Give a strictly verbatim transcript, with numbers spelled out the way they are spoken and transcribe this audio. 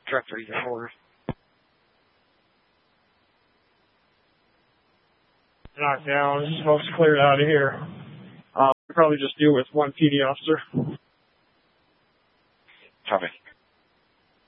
Truck three four. Knocked down. Smoke's cleared out of here. Uh, we probably just deal with one P D officer. Copy.